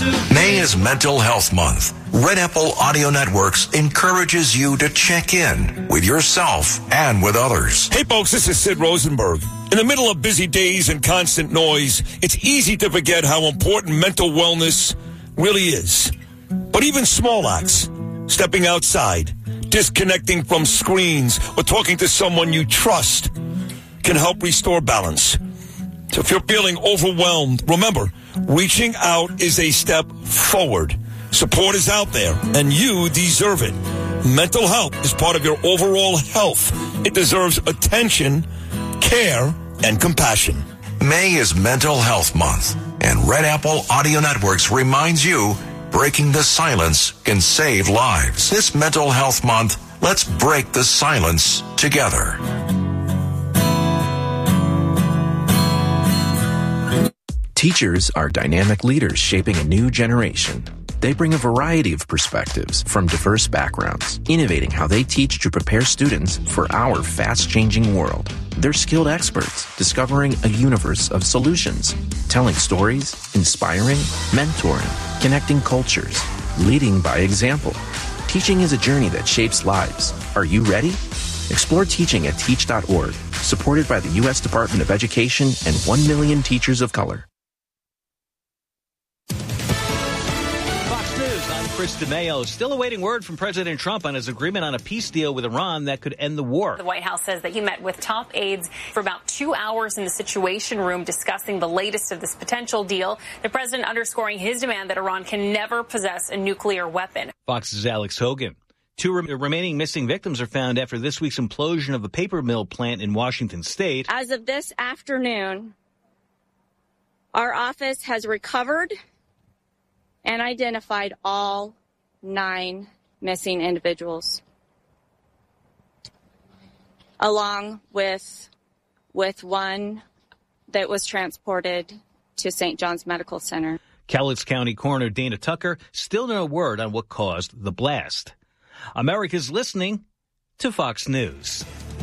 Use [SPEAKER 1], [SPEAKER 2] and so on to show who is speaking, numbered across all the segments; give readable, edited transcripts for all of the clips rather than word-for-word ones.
[SPEAKER 1] May is Mental Health Month. Red Apple Audio Networks encourages you to check in with yourself and with others.
[SPEAKER 2] Hey folks, this is Sid Rosenberg. In the middle of busy days and constant noise, it's easy to forget how important mental wellness really is. But even small acts, stepping outside, disconnecting from screens, or talking to someone you trust can help restore balance. So if you're feeling overwhelmed, remember, reaching out is a step forward. Support is out there, and you deserve it. Mental health is part of your overall health. It deserves attention, care, and compassion.
[SPEAKER 1] May is Mental Health Month, and Red Apple Audio Networks reminds you breaking the silence can save lives. This Mental Health Month, let's break the silence together.
[SPEAKER 3] Teachers are dynamic leaders shaping a new generation. They bring a variety of perspectives from diverse backgrounds, innovating how they teach to prepare students for our fast-changing world. They're skilled experts, discovering a universe of solutions, telling stories, inspiring, mentoring, connecting cultures, leading by example. Teaching is a journey that shapes lives. Are you ready? Explore teaching at teach.org, supported by the U.S. Department of Education and 1 million teachers of color.
[SPEAKER 4] Chris DeMaio still awaiting word from President Trump on his agreement on a peace deal with Iran that could end the war.
[SPEAKER 5] The White House says that he met with top aides for about 2 hours in the Situation Room discussing the latest of this potential deal. The president underscoring his demand that Iran can never possess a nuclear weapon.
[SPEAKER 4] Fox's Alex Hogan. 2 remaining missing victims are found after this week's implosion of a paper mill plant in Washington State.
[SPEAKER 6] As of this afternoon, our office has recovered and identified all 9 missing individuals, along with one that was transported to St. John's Medical Center.
[SPEAKER 4] Cowlitz County Coroner Dana Tucker still no word on what caused the blast. America's listening to Fox News.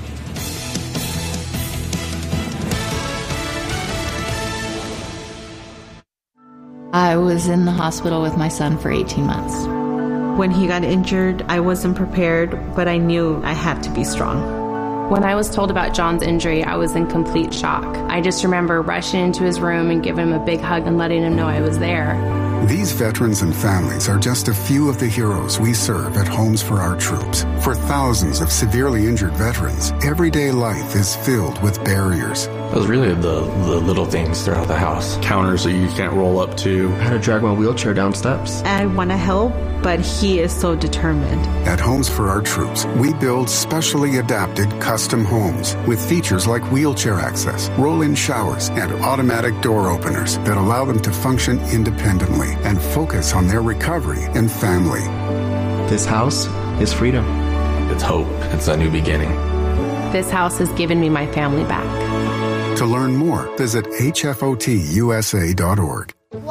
[SPEAKER 7] I was in the hospital with my son for 18 months.
[SPEAKER 8] When he got injured, I wasn't prepared, but I knew I had to be strong.
[SPEAKER 9] When I was told about John's injury, I was in complete shock. I just remember rushing into his room and giving him a big hug and letting him know I was there.
[SPEAKER 10] These veterans and families are just a few of the heroes we serve at Homes for Our Troops. For thousands of severely injured veterans, everyday life is filled with barriers.
[SPEAKER 11] It was really the little things throughout the house. Counters that you can't roll up to. I had to drag my wheelchair down steps.
[SPEAKER 8] I want to help, but he is so determined.
[SPEAKER 10] At Homes for Our Troops, we build specially adapted custom homes with features like wheelchair access, roll-in showers, and automatic door openers that allow them to function independently and focus on their recovery and family.
[SPEAKER 11] This house is freedom. It's hope. It's a new beginning.
[SPEAKER 9] This house has given me my family back.
[SPEAKER 10] To learn more, visit hfotusa.org.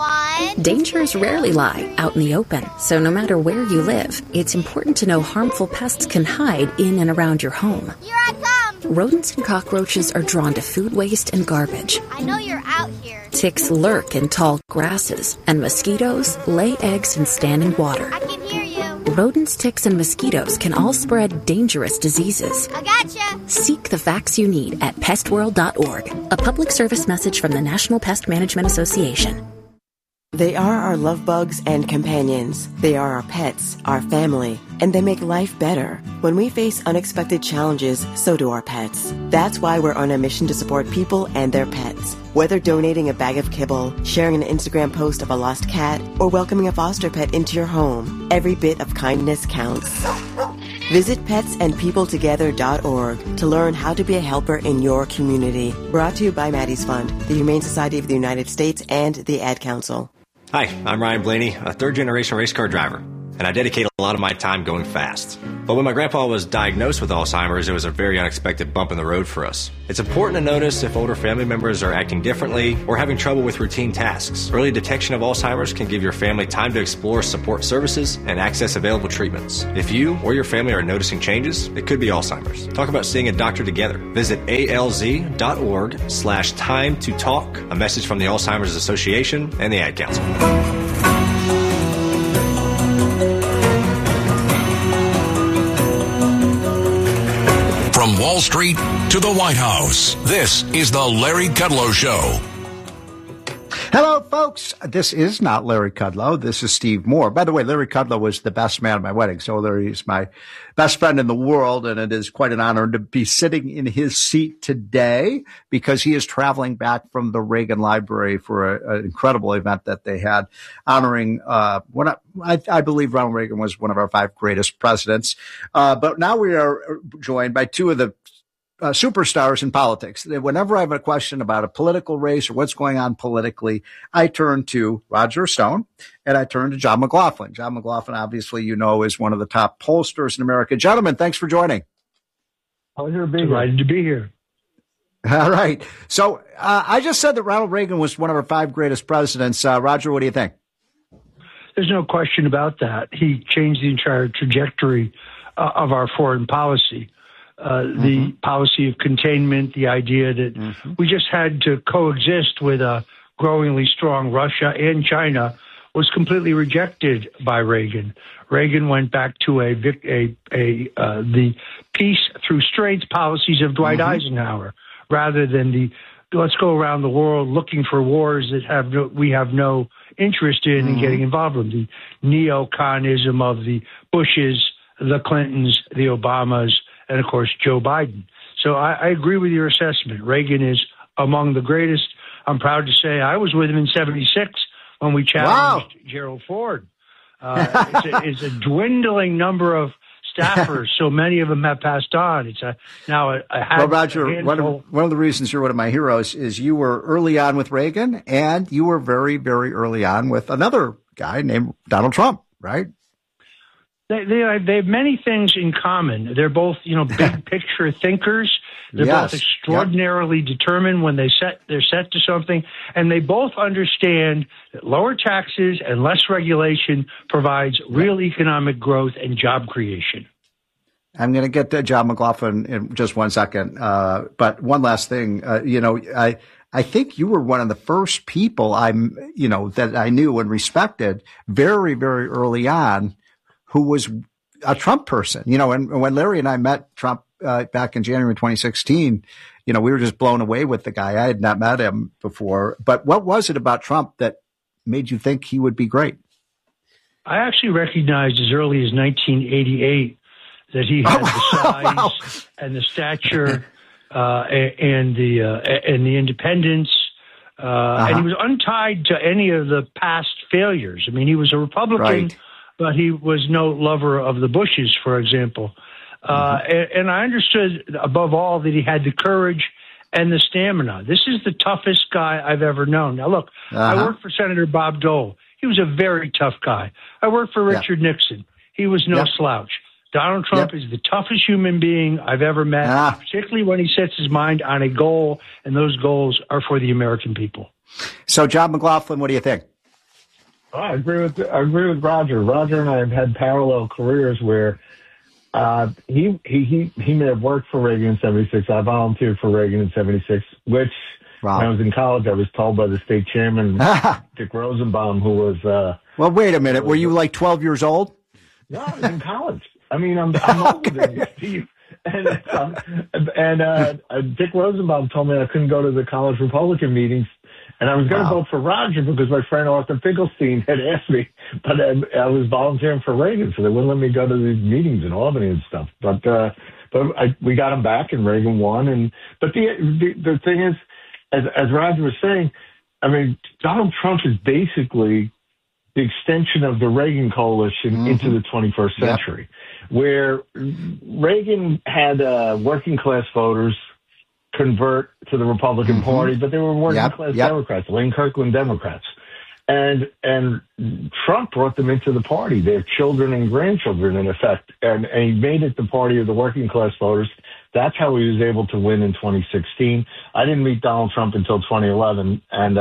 [SPEAKER 12] Dangers rarely lie out in the open, so no matter where you live, it's important to know harmful pests can hide in and around your home.
[SPEAKER 13] Here I come!
[SPEAKER 12] Rodents and cockroaches are drawn to food waste and garbage.
[SPEAKER 13] I know you're out here.
[SPEAKER 12] Ticks lurk in tall grasses, and mosquitoes lay eggs in standing water.
[SPEAKER 13] I can hear you.
[SPEAKER 12] Rodents, ticks, and mosquitoes can all spread dangerous diseases.
[SPEAKER 13] I gotcha!
[SPEAKER 12] Seek the facts you need at pestworld.org, a public service message from the National Pest Management Association.
[SPEAKER 14] They are our love bugs and companions. They are our pets, our family, and they make life better. When we face unexpected challenges, so do our pets. That's why we're on a mission to support people and their pets. Whether donating a bag of kibble, sharing an Instagram post of a lost cat, or welcoming a foster pet into your home, every bit of kindness counts. Visit petsandpeopletogether.org to learn how to be a helper in your community. Brought to you by Maddie's Fund, the Humane Society of the United States, and the Ad Council.
[SPEAKER 15] Hi, I'm Ryan Blaney, a third-generation race car driver, and I dedicate a lot of my time going fast. But when my grandpa was diagnosed with Alzheimer's, it was a very unexpected bump in the road for us. It's important to notice if older family members are acting differently or having trouble with routine tasks. Early detection of Alzheimer's can give your family time to explore support services and access available treatments. If you or your family are noticing changes, it could be Alzheimer's. Talk about seeing a doctor together. Visit alz.org/time to talk. A message from the Alzheimer's Association and the Ad Council.
[SPEAKER 1] From Wall Street to the White House, this is the Larry Kudlow Show.
[SPEAKER 16] Hello, folks. This is not Larry Kudlow. This is Steve Moore. By the way, Larry Kudlow was the best man at my wedding. So Larry is my best friend in the world, and it is quite an honor to be sitting in his seat today because he is traveling back from the Reagan Library for an incredible event that they had honoring I believe Ronald Reagan was one of our 5 greatest presidents. But now we are joined by 2 of the superstars in politics. Whenever I have a question about a political race or what's going on politically, I turn to Roger Stone and I turn to John McLaughlin. John McLaughlin, obviously, you know, is one of the top pollsters in America. Gentlemen, thanks for joining.
[SPEAKER 17] Pleasure to be here. Delighted to be here.
[SPEAKER 16] All right. So I just said that Ronald Reagan was one of our 5 greatest presidents. Roger, what do you think?
[SPEAKER 17] There's no question about that. He changed the entire trajectory of our foreign policy. The policy of containment, the idea that we just had to coexist with a growingly strong Russia and China was completely rejected by Reagan. Reagan went back to the peace through strength policies of Dwight Eisenhower, rather than the let's go around the world looking for wars that we have no interest in and getting involved in. The neoconism of the Bushes, the Clintons, the Obamas, and, of course, Joe Biden. So I agree with your assessment. Reagan is among the greatest. I'm proud to say I was with him in 76 when we challenged Gerald Ford. It's a dwindling number of staffers. So many of them have passed on. It's now a
[SPEAKER 16] Well, Roger, one of the reasons you're one of my heroes is you were early on with Reagan, and you were very, very early on with another guy named Donald Trump, right?
[SPEAKER 17] They have many things in common. They're both, big picture thinkers. They're both extraordinarily determined when they're set to something, and they both understand that lower taxes and less regulation provides real economic growth and job creation.
[SPEAKER 16] I'm going to get to John McLaughlin in just one second, but one last thing. I think you were one of the first people that I knew and respected very, very early on, who was a Trump person, and when Larry and I met Trump back in January 2016, we were just blown away with the guy. I had not met him before, but what was it about Trump that made you think he would be great?
[SPEAKER 17] I actually recognized as early as 1988 that he had the size and the stature and the independence, and he was untied to any of the past failures. I mean, he was a Republican. Right. But he was no lover of the Bushes, for example. And I understood, above all, that he had the courage and the stamina. This is the toughest guy I've ever known. Now, look, I worked for Senator Bob Dole. He was a very tough guy. I worked for Richard Nixon. He was no slouch. Donald Trump is the toughest human being I've ever met, particularly when he sets his mind on a goal, and those goals are for the American people.
[SPEAKER 16] So, John McLaughlin, what do you think?
[SPEAKER 18] I agree with Roger. Roger and I have had parallel careers where he may have worked for Reagan in 76. I volunteered for Reagan in 76, which when I was in college, I was told by the state chairman, Dick Rosenbaum, who was...
[SPEAKER 16] well, wait a minute. Were you like 12 years old?
[SPEAKER 18] No, I was in college. I mean, I'm older than you, Steve. And Dick Rosenbaum told me I couldn't go to the college Republican meetings. And I was going to vote for Roger because my friend Arthur Finkelstein had asked me, but I was volunteering for Reagan, so they wouldn't let me go to these meetings in Albany and stuff. But we got him back, and Reagan won. But the thing is, as Roger was saying, I mean, Donald Trump is basically the extension of the Reagan coalition into the 21st century, where Reagan had working class voters convert to the Republican Party, but they were working class Democrats, Lane Kirkland Democrats. And Trump brought them into the party, their children and grandchildren, in effect, and he made it the party of the working class voters. That's how he was able to win in 2016. I didn't meet Donald Trump until 2011, and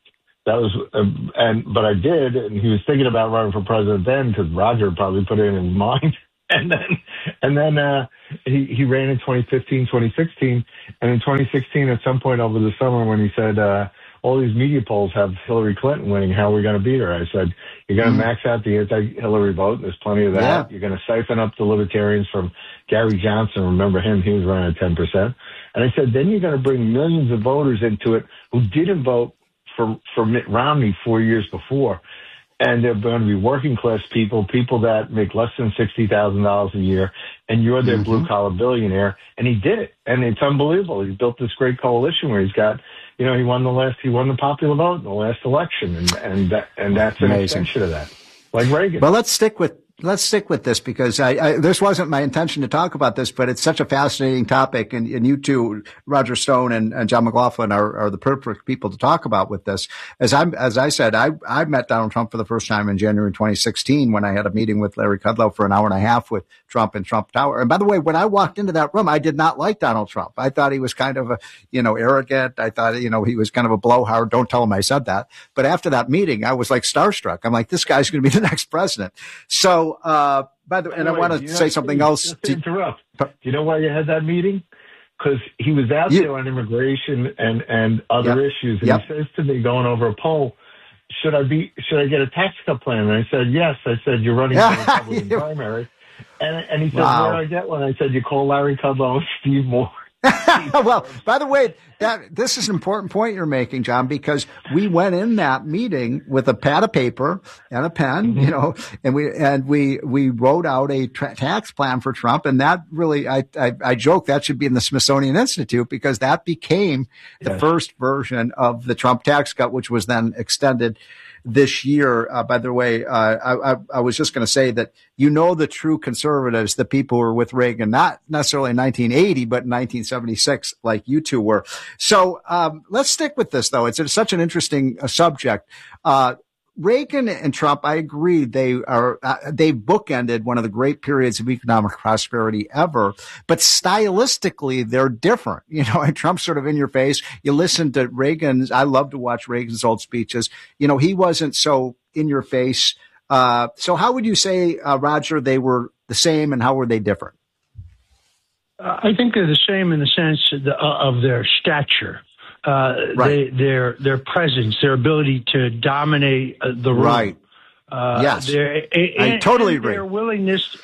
[SPEAKER 18] but I did, and he was thinking about running for president then because Roger probably put it in his mind. And then he ran in 2015, 2016, and in 2016, at some point over the summer, when he said, all these media polls have Hillary Clinton winning. How are we going to beat her? I said, you're going to max out the anti-Hillary vote. There's plenty of that. Yeah. You're going to siphon up the libertarians from Gary Johnson. Remember him? He was running at 10%. And I said, then you're going to bring millions of voters into it who didn't vote for Mitt Romney 4 years before. And they're going to be working class people that make less than $60,000 a year, and you're their blue collar billionaire. And he did it, and it's unbelievable. He's built this great coalition where he's got, he won the popular vote in the last election, and that's an extension of that, like Reagan.
[SPEAKER 16] Well, let's stick with this because this wasn't my intention to talk about this, but it's such a fascinating topic. And you two, Roger Stone and John McLaughlin are the perfect people to talk about with this. As I said, I met Donald Trump for the first time in January 2016 when I had a meeting with Larry Kudlow for an hour and a half with Trump in Trump Tower. And by the way, when I walked into that room, I did not like Donald Trump. I thought he was kind of arrogant. I thought, he was kind of a blowhard. Don't tell him I said that. But after that meeting, I was like starstruck. I'm like, this guy's going to be the next president. So, by the way, and I want to say something else.
[SPEAKER 18] To interrupt. Do you know why you had that meeting? Because he was out there on immigration and other issues. And he says to me, going over a poll, should I get a tax cut plan? And I said, yes. I said, you're running for the Republican primary. And he said, where do I get one? I said, you call Larry Kudlow and Steve Moore.
[SPEAKER 16] Well, by the way, this is an important point you're making, John, because we went in that meeting with a pad of paper and a pen, and we wrote out a tax plan for Trump. And that really, I joke that should be in the Smithsonian Institute because that became the first version of the Trump tax cut, which was then extended this year. By the way, I was just going to say that, the true conservatives, the people who were with Reagan, not necessarily in 1980, but in 1976, like you two were. So, let's stick with this though. It's such an interesting subject. Reagan and Trump, I agree, they bookended one of the great periods of economic prosperity ever, but stylistically, they're different. And Trump's sort of in your face. You listen to Reagan's, I love to watch Reagan's old speeches. He wasn't so in your face. So how would you say, Roger, they were the same and how were they different?
[SPEAKER 17] I think they're the same in the sense of their stature. Right. Their presence, their ability to dominate the room.
[SPEAKER 16] Right. Yes. I totally agree.
[SPEAKER 17] Their willingness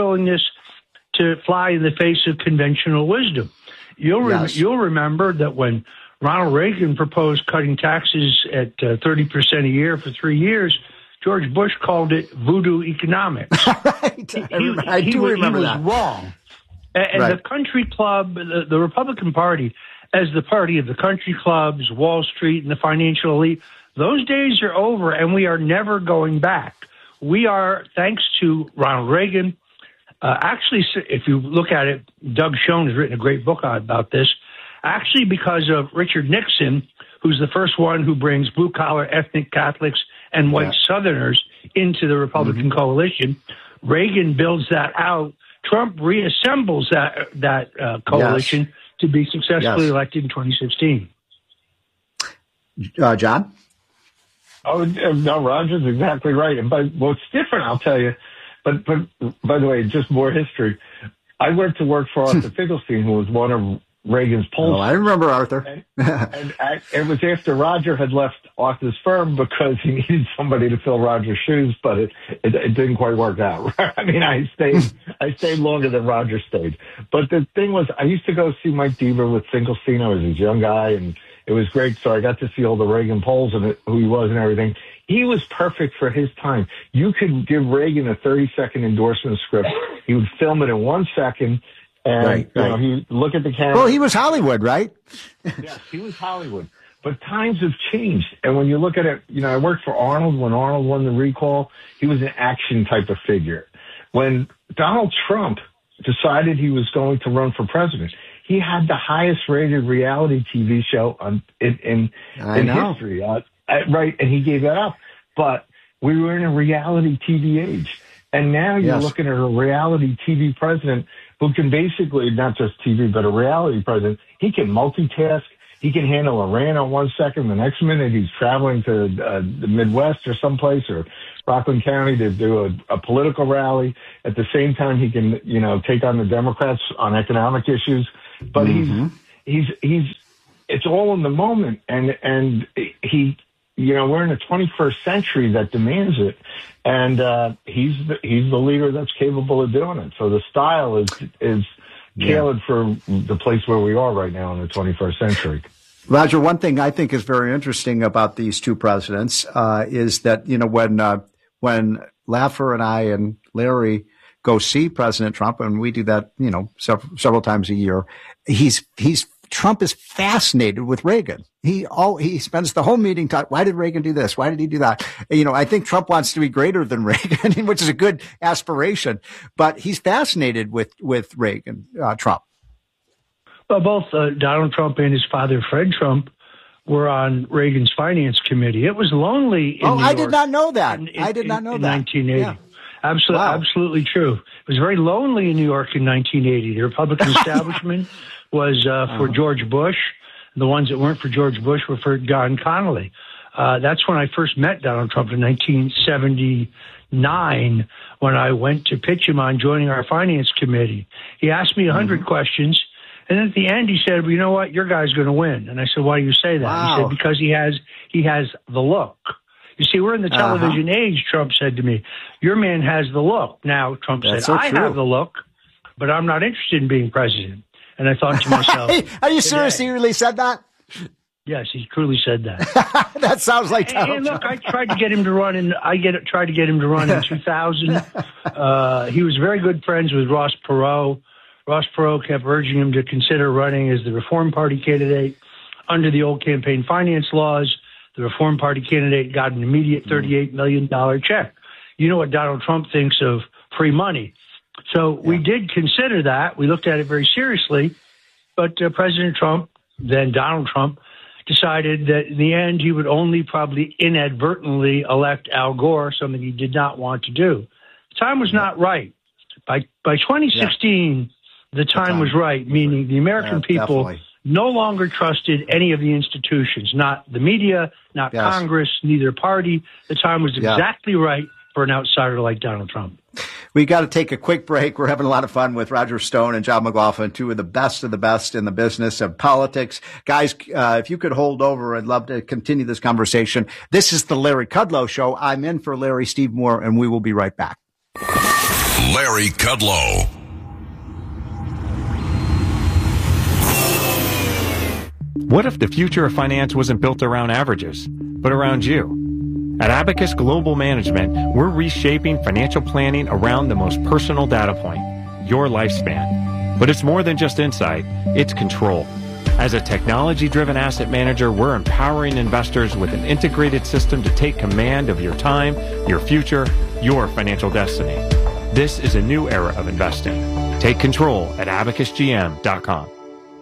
[SPEAKER 17] to fly in the face of conventional wisdom. You'll remember that when Ronald Reagan proposed cutting taxes at 30% a year for 3 years, George Bush called it voodoo economics.
[SPEAKER 16] Right. I do remember that.
[SPEAKER 17] He was wrong. And the country club, the Republican Party, as the party of the country clubs, Wall Street, and the financial elite, those days are over, and we are never going back. We are, thanks to Ronald Reagan, actually, if you look at it, Doug Schoen has written a great book about this, actually because of Richard Nixon, who's the first one who brings blue-collar ethnic Catholics and white Southerners into the Republican coalition. Reagan builds that out. Trump reassembles that coalition to be successfully elected in 2016.
[SPEAKER 16] John?
[SPEAKER 18] Oh, no, Roger's exactly right. And what's different, I'll tell you, but by the way, just more history. I went to work for Arthur Finkelstein, who was one of Reagan's pollsters.
[SPEAKER 16] Oh, I remember Arthur.
[SPEAKER 18] and it was after Roger had left Arthur's firm because he needed somebody to fill Roger's shoes, but it didn't quite work out. I mean, I stayed longer than Roger stayed. But the thing was, I used to go see Mike Deaver with Finkelstein. I was his young guy, and it was great. So I got to see all the Reagan polls and who he was and everything. He was perfect for his time. You could give Reagan a 30-second endorsement script. He would film it in 1 second. And, he look at the camera.
[SPEAKER 16] Well, he was Hollywood, right?
[SPEAKER 18] Yes, he was Hollywood. But times have changed. And when you look at it, I worked for Arnold. When Arnold won the recall, he was an action type of figure. When Donald Trump decided he was going to run for president, he had the highest rated reality TV show in history. Right. And he gave that up. But we were in a reality TV age. And now you're looking at a reality TV president who can basically, not just TV, but a reality president, he can multitask. He can handle Iran on 1 second. The next minute he's traveling to the Midwest or someplace or Rockland County to do a political rally. At the same time, he can, take on the Democrats on economic issues. But he's it's all in the moment, and he, we're in the 21st century that demands it, and he's the leader that's capable of doing it. So the style is tailored for the place where we are right now in the 21st century.
[SPEAKER 16] Roger, one thing I think is very interesting about these two presidents is that, when Laffer and I and Larry go see President Trump, and we do that, several times a year, Trump is fascinated with Reagan. He spends the whole meeting talking, why did Reagan do this? Why did he do that? I think Trump wants to be greater than Reagan, which is a good aspiration, but he's fascinated with Reagan, Trump.
[SPEAKER 17] Well, both Donald Trump and his father, Fred Trump, were on Reagan's finance committee. It was lonely in New York.
[SPEAKER 16] I did not know that. I did not know that.
[SPEAKER 17] In 1980.
[SPEAKER 16] Yeah.
[SPEAKER 17] Absolutely true. It was very lonely in New York in 1980. The Republican establishment was for George Bush. The ones that weren't for George Bush were for John Connally. That's when I first met Donald Trump in 1979 when I went to pitch him on joining our finance committee. He asked me 100 questions. And then at the end, he said, well, you know what? Your guy's going to win. And I said, why do you say that?
[SPEAKER 16] Wow.
[SPEAKER 17] He said, because he has the look. You see, we're in the television age, Trump said to me. Your man has the look. Now, Trump said, I have the look, but I'm not interested in being president. And I thought to myself,
[SPEAKER 16] are you serious? He really said that?
[SPEAKER 17] Yes, he truly said that.
[SPEAKER 16] That sounds like
[SPEAKER 17] Donald Trump. Look, I tried to get him to run in 2000. He was very good friends with Ross Perot. Ross Perot kept urging him to consider running as the Reform Party candidate. Under the old campaign finance laws, the Reform Party candidate got an immediate $38 million check. You know what Donald Trump thinks of free money. So we did consider that. We looked at it very seriously. But President Trump, then Donald Trump, decided that in the end he would only probably inadvertently elect Al Gore, something he did not want to do. The time was not right. By 2016... The time was right, meaning the American people no longer trusted any of the institutions, not the media, not Congress, neither party. The time was exactly right for an outsider like Donald Trump.
[SPEAKER 16] We got to take a quick break. We're having a lot of fun with Roger Stone and John McLaughlin, two of the best in the business of politics. Guys, if you could hold over, I'd love to continue this conversation. This is the Larry Kudlow Show. I'm in for Larry, Steve Moore, and we will be right back.
[SPEAKER 1] Larry Kudlow.
[SPEAKER 11] What if the future of finance wasn't built around averages, but around you? At Abacus Global Management, we're reshaping financial planning around the most personal data point, your lifespan. But it's more than just insight, it's control. As a technology-driven asset manager, we're empowering investors with an integrated system to take command of your time, your future, your financial destiny. This is a new era of investing. Take control at abacusgm.com.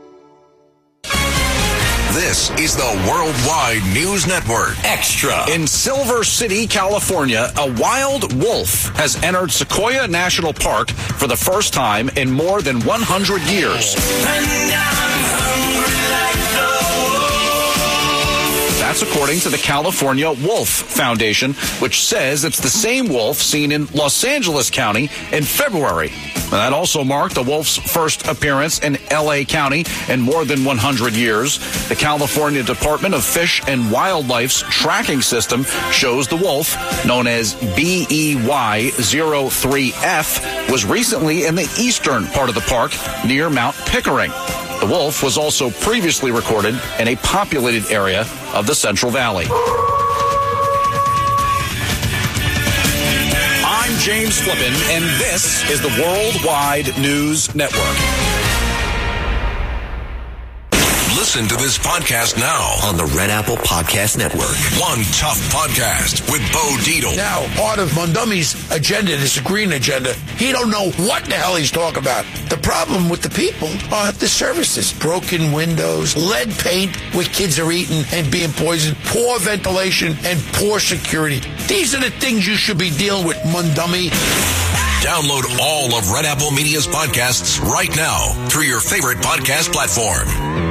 [SPEAKER 1] This is the Worldwide News Network. Extra.
[SPEAKER 19] In Silver City, California, a wild wolf has entered Sequoia National Park for the first time in more than 100 years. That's according to the California Wolf Foundation, which says it's the same wolf seen in Los Angeles County in February. That also marked the wolf's first appearance in L.A. County in more than 100 years. The California Department of Fish and Wildlife's tracking system shows the wolf, known as BEY03F, was recently in the eastern part of the park near Mount Pickering. The wolf was also previously recorded in a populated area of the Central Valley. I'm James Flippin, and this is the Worldwide News Network.
[SPEAKER 1] Listen to this podcast now
[SPEAKER 20] on the Red Apple Podcast Network.
[SPEAKER 1] One Tough Podcast with Bo Dietl.
[SPEAKER 21] Now, part of Mondomi's agenda, this green agenda, he don't know what the hell he's talking about. The problem with the people are the services. Broken windows, lead paint where kids are eating and being poisoned, poor ventilation, and poor security. These are the things you should be dealing with, Mondomi.
[SPEAKER 1] Download all of Red Apple Media's podcasts right now through your favorite podcast platform.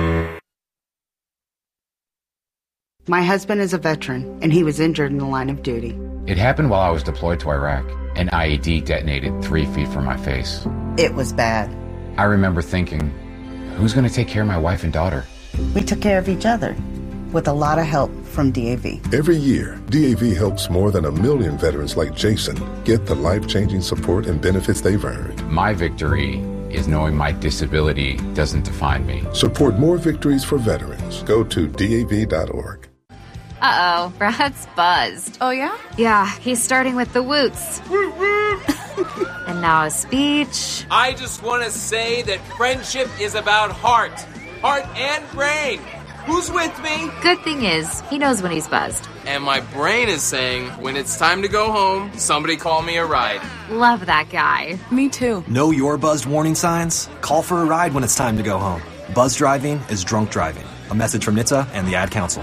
[SPEAKER 22] My husband is a veteran, and he was injured in the line of duty.
[SPEAKER 23] It happened while I was deployed to Iraq. An IED detonated 3 feet from my face.
[SPEAKER 22] It was bad.
[SPEAKER 23] I remember thinking, who's going to take care of my wife and daughter?
[SPEAKER 22] We took care of each other with a lot of help from DAV.
[SPEAKER 2] Every year, DAV helps more than 1 million veterans like Jason get the life-changing support and benefits they've earned.
[SPEAKER 23] My victory is knowing my disability doesn't define me.
[SPEAKER 2] Support more victories for veterans. Go to DAV.org.
[SPEAKER 3] Uh-oh, Brad's buzzed.
[SPEAKER 5] Oh, yeah?
[SPEAKER 3] Yeah, he's starting with the woots. And now a speech.
[SPEAKER 24] I just want to say that friendship is about heart and brain. Who's with me?
[SPEAKER 3] Good thing is, he knows when he's buzzed.
[SPEAKER 24] And my brain is saying, when it's time to go home, somebody call me a ride.
[SPEAKER 3] Love that guy.
[SPEAKER 5] Me too.
[SPEAKER 25] Know your buzzed warning signs? Call for a ride when it's time to go home. Buzz driving is drunk driving. A message from NHTSA and the Ad Council.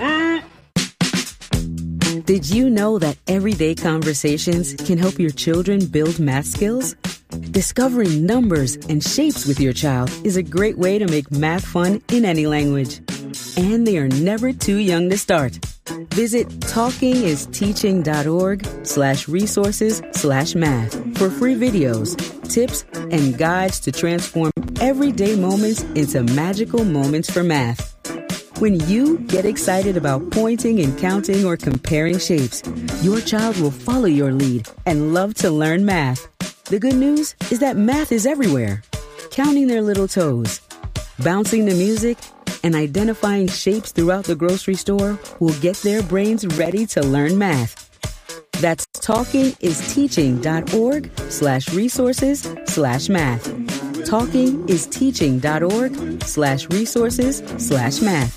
[SPEAKER 26] Did you know that everyday conversations can help your children build math skills? Discovering numbers and shapes with your child is a great way to make math fun in any language. And they are never too young to start. Visit talkingisteaching.org/resources/math for free videos, tips, and guides to transform everyday moments into magical moments for math. When you get excited about pointing and counting or comparing shapes, your child will follow your lead and love to learn math. The good news is that math is everywhere. Counting their little toes, bouncing the music, and identifying shapes throughout the grocery store will get their brains ready to learn math. That's talkingisteaching.org/resources/math. talkingisteaching.org/resources/math.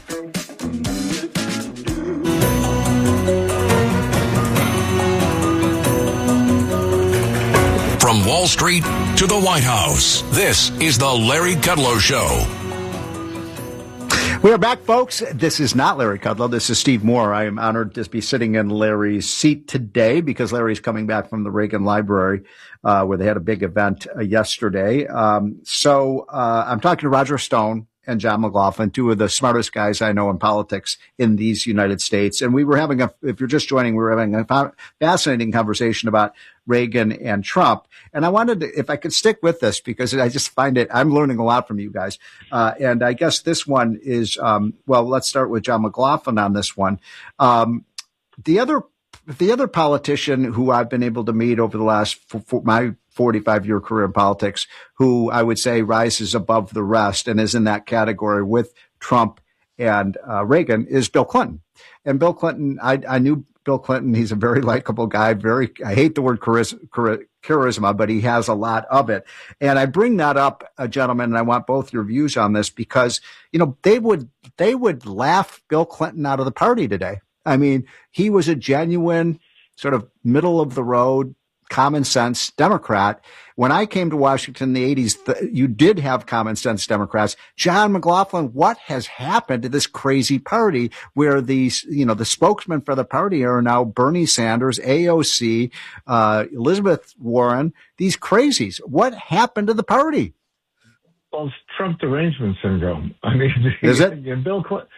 [SPEAKER 1] From Wall Street to the White House, this is the Larry Kudlow Show.
[SPEAKER 16] We are back, folks. This is not Larry Kudlow. This is Steve Moore. I am honored to be sitting in Larry's seat today because Larry's coming back from the Reagan Library, where they had a big event yesterday. So I'm talking to Roger Stone and John McLaughlin, two of the smartest guys I know in politics in these United States. And we were having if you're just joining, we were having a fascinating conversation about Reagan and Trump. And I wanted to, if I could stick with this, because I just find I'm learning a lot from you guys. And I guess this one is, let's start with John McLaughlin on this one. The other politician who I've been able to meet over the last, my 45-year career in politics, who I would say rises above the rest and is in that category with Trump and Reagan, is Bill Clinton. And Bill Clinton, I knew Bill Clinton. He's a very likable guy. I hate the word charisma, but he has a lot of it. And I bring that up, gentlemen, and I want both your views on this because, they would laugh Bill Clinton out of the party today. I mean, he was a genuine sort of middle of the road, common sense Democrat. When I came to Washington in the 80s, you did have common sense Democrats. John McLaughlin, what has happened to this crazy party where the spokesmen for the party are now Bernie Sanders, AOC, Elizabeth Warren, these crazies? What happened to the party?
[SPEAKER 18] Well, it's Trump derangement syndrome. I mean,
[SPEAKER 16] is it?
[SPEAKER 18] Bill Clinton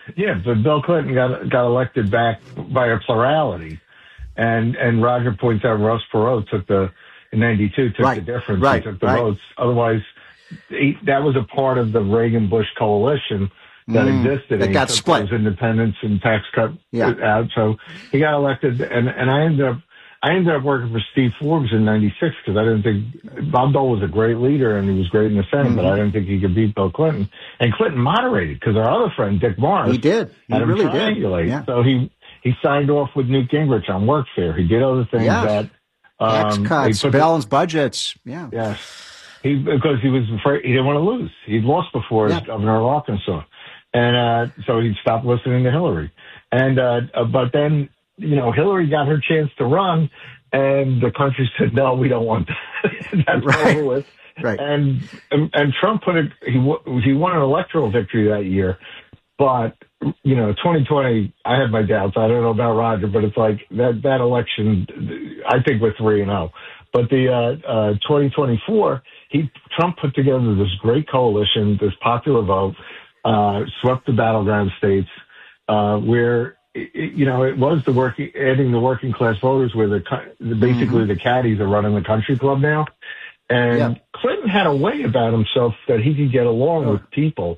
[SPEAKER 18] got elected back by a plurality. And Roger points out Ross Perot in 92 took the difference. He took the votes. Otherwise, that was a part of the Reagan-Bush coalition that existed.
[SPEAKER 16] It got split.
[SPEAKER 18] Those independence and tax cut out. So he got elected, and I ended up working for Steve Forbes in 96 because I didn't think Bob Dole was a great leader and he was great in the Senate, but I didn't think he could beat Bill Clinton. And Clinton moderated because our other friend, Dick Morris,
[SPEAKER 16] he did. He really did. Yeah.
[SPEAKER 18] So he signed off with Newt Gingrich on workfare. He did other things that
[SPEAKER 16] tax cuts, balanced budgets. Yeah.
[SPEAKER 18] Yes. Because he was afraid he didn't want to lose. He'd lost before as governor of Arkansas. And so he stopped listening to Hillary. And but then, Hillary got her chance to run and the country said, no, we don't want that. That's over with.
[SPEAKER 16] Right.
[SPEAKER 18] And Trump he won an electoral victory that year. But 2020, I had my doubts. I don't know about Roger, but it's like that election, I think we're 3-0. But the 2024, Trump put together this great coalition, this popular vote, swept the battleground states, where it was adding the working class voters, where basically the caddies are running the country club now. And Clinton had a way about himself that he could get along with people.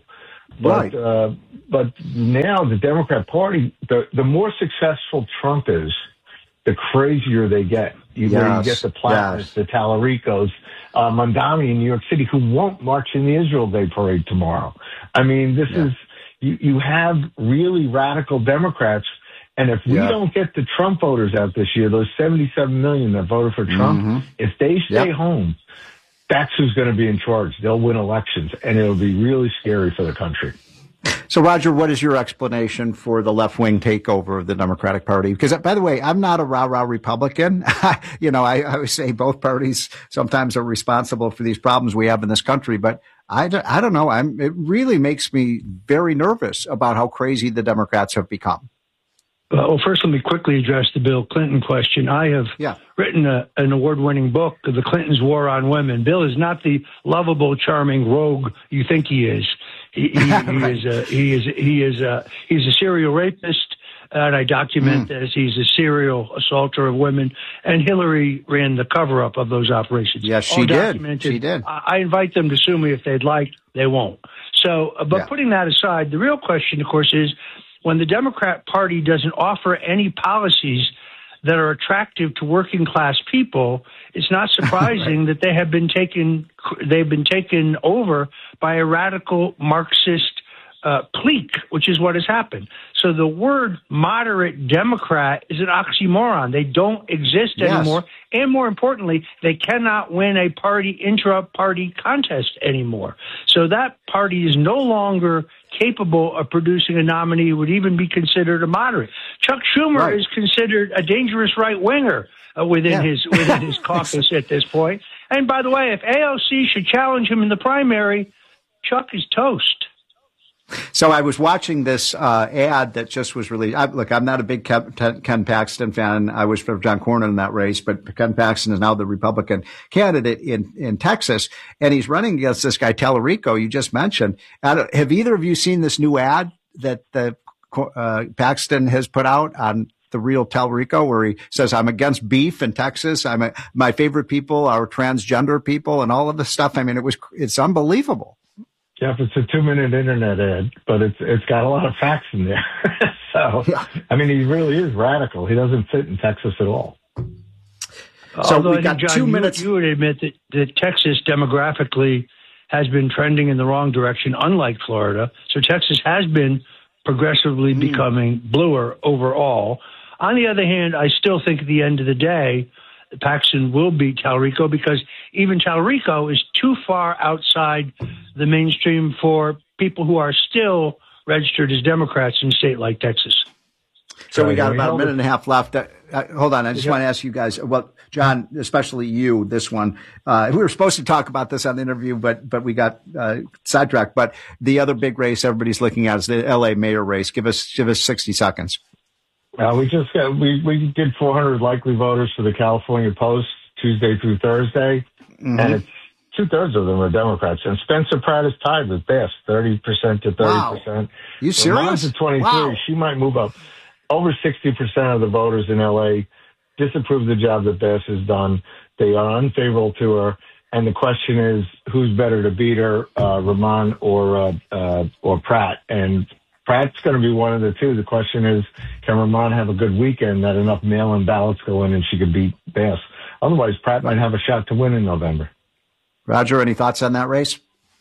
[SPEAKER 18] But now the Democrat Party, the more successful Trump is, the crazier they get. You get the Platters, the Tallaricos, Mondani in New York City, who won't march in the Israel Day parade tomorrow. I mean, this is, you have really radical Democrats. And if we don't get the Trump voters out this year, those 77 million that voted for Trump, if they stay home, that's who's going to be in charge. They'll win elections, and it'll be really scary for the country.
[SPEAKER 16] So, Roger, what is your explanation for the left-wing takeover of the Democratic Party? Because, by the way, I'm not a rah-rah Republican. I always say both parties sometimes are responsible for these problems we have in this country. But I don't know. It really makes me very nervous about how crazy the Democrats have become.
[SPEAKER 17] Well, first, let me quickly address the Bill Clinton question. I have written an award-winning book, The Clintons' War on Women. Bill is not the lovable, charming rogue you think he is. He's a serial rapist, and I document as he's a serial assaulter of women. And Hillary ran the cover-up of those operations.
[SPEAKER 16] Yes, she did. She did.
[SPEAKER 17] I invite them to sue me if they'd like. They won't. So, but putting that aside, the real question, of course, is when the Democrat Party doesn't offer any policies that are attractive to working class people, it's not surprising that they've been taken over by a radical Marxist clique, which is what has happened. So the word moderate Democrat is an oxymoron. They don't exist anymore. And more importantly, they cannot win a intra-party contest anymore. So that party is no longer capable of producing a nominee who would even be considered a moderate. Chuck Schumer is considered a dangerous right-winger within his caucus at this point. And by the way, if AOC should challenge him in the primary, Chuck is toast.
[SPEAKER 16] So I was watching this ad that just was released. I'm not a big Ken Paxton fan. I was for John Cornyn in that race, but Ken Paxton is now the Republican candidate in Texas, and he's running against this guy Tallarico you just mentioned. Have either of you seen this new ad that Paxton has put out on the real Tallarico, where he says, "I'm against beef in Texas. My favorite people are transgender people," and all of this stuff? I mean, it's unbelievable.
[SPEAKER 18] Jeff, it's a 2-minute internet ad, but it's got a lot of facts in there. So, I mean, he really is radical. He doesn't fit in Texas at all.
[SPEAKER 16] So we got 2 minutes.
[SPEAKER 17] You would admit that Texas demographically has been trending in the wrong direction, unlike Florida. So Texas has been progressively becoming bluer overall. On the other hand, I still think at the end of the day, Paxton will beat Tallarico because even Tallarico is too far outside the mainstream for people who are still registered as Democrats in a state like Texas.
[SPEAKER 16] So we got about a minute and a half left. Hold on. I just want to ask you guys, well, John, especially you, this one. We were supposed to talk about this on the interview, but we got sidetracked. But the other big race everybody's looking at is the L.A. mayor race. Give us 60 seconds.
[SPEAKER 18] We did 400 likely voters for the California Post Tuesday through Thursday, and it's 2/3 of them are Democrats. And Spencer Pratt is tied with Bass, 30% to 30%.
[SPEAKER 16] Wow. You serious?
[SPEAKER 18] Mine's at 23. Wow. She might move up. Over 60% of the voters in L.A. disapprove the job that Bass has done. They are unfavorable to her. And the question is, who's better to beat her, Ramon or Pratt? And Pratt's going to be one of the two. The question is, can Ramon have a good weekend that enough mail-in ballots go in and she could beat Bass? Otherwise, Pratt might have a shot to win in November.
[SPEAKER 16] Roger, any thoughts on that race?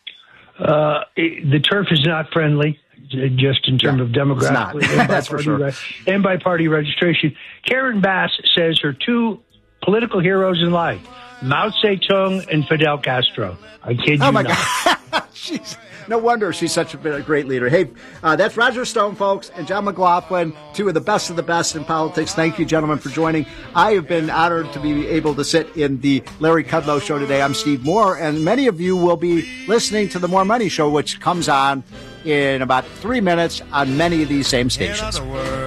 [SPEAKER 17] The turf is not friendly, just in terms of demographically.
[SPEAKER 16] That's for sure.
[SPEAKER 17] And by party registration. Karen Bass says her two political heroes in life, Mao Zedong and Fidel Castro. I kid you not. Oh, my God.
[SPEAKER 16] No wonder she's such a great leader. Hey, that's Roger Stone, folks, and John McLaughlin, two of the best in politics. Thank you, gentlemen, for joining. I have been honored to be able to sit in the Larry Kudlow Show today. I'm Steve Moore, and many of you will be listening to the More Money Show, which comes on in about 3 minutes on many of these same stations.